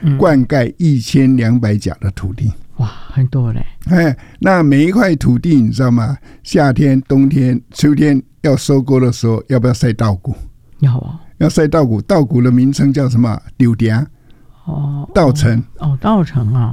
灌溉1200甲的土地。 哇，很多嘞！ 那每一块土地你知道吗？夏天、冬天、秋天要收割的时候，要不要晒稻谷？要晒稻谷。稻谷的名称叫什么？丢田。稻城。 稻城啊。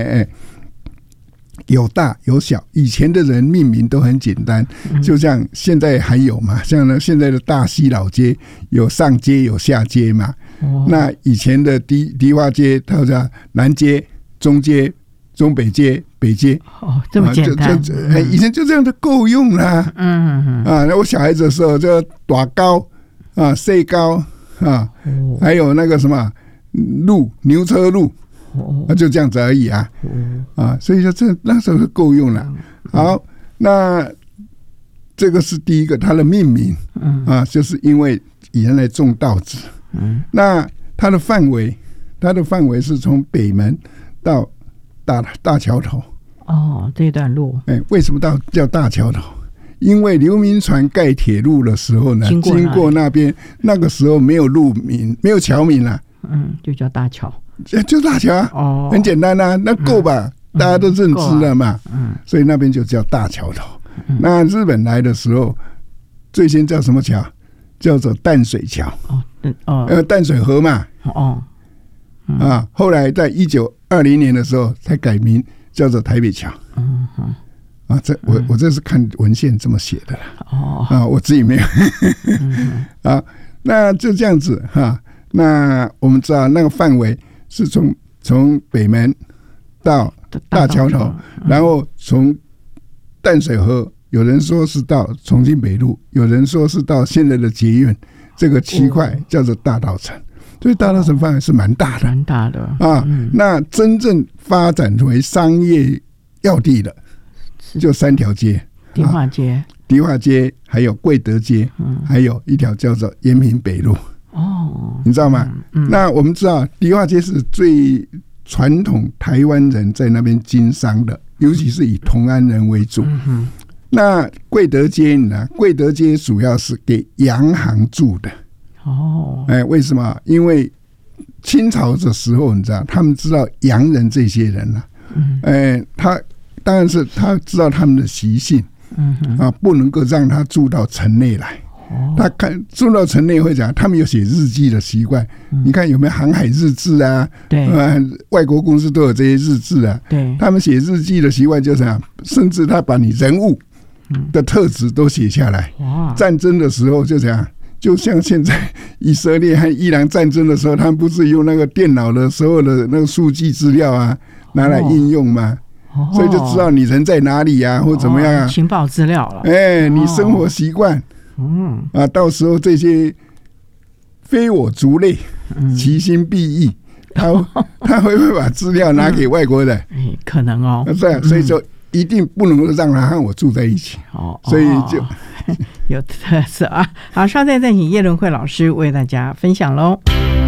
有大有小，以前的人命名都很简单，就像现在还有嘛，像呢现在的大溪老街有上街有下街嘛。那以前的迪化街，它叫南街、中街、中北街、北街。 这么简单。 以前就这样就够用啦。那我小孩子的时候就大高啊、细高啊，还有那个什么路牛车路。就这样子而已啊。所以说那时候是够用了。好，那这个是第一个，它的命名就是因为原来种稻子。那它的范围是从北门到大桥头。 这段路。 为什么叫大桥头？因为刘铭传盖铁路的时候呢，经过那边，那个时候没有路名，没有桥名了。 就叫大桥。 就大桥啊。很简单啊，那够吧？大家都认知了嘛。所以那边就叫大桥头。那日本来的时候，最先叫什么桥？叫做淡水桥。淡水河嘛。后来在1920年的时候才改名叫做台北桥。我这是看文献这么写的了。我自己没有。那就这样子哈。那我们知道那个范围是从北门到大桥头，然后从淡水河，有人说是到重庆北路，有人说是到现在的捷运，这个区块叫做大稻埕。所以大稻埕范围是蛮大的。那真正发展为商业要地的就3条街： 迪化街，还有贵德街，还有一条叫做延平北路。你知道吗？那我们知道迪化街是最传统台湾人在那边经商的，尤其是以同安人为主。那贵德街呢？贵德街主要是给洋行住的。为什么？因为清朝的时候，你知道，他们知道洋人这些人了。他当然是他知道他们的习性。不能够让他住到城内来。他住到城内会讲，他们有写日记的习惯。你看有没有航海日志啊？ 对， 外国公司都有这些日志啊。 对， 他们写日记的习惯就是这样，甚至他把你人物的特质都写下来。战争的时候就这样，就像现在以色列和伊朗战争的时候，他们不是用那个电脑的所有的那个数据资料啊拿来应用吗？所以就知道你人在哪里啊，或怎么样啊， 情报资料了。 你生活习惯。到时候这些非我族类，其心必异。他会不会把资料拿给外国人？ 可能哦。 对，所以说一定不能让他和我住在一起。所以就有特色啊。好，稍待再请叶伦慧老师为大家分享喽。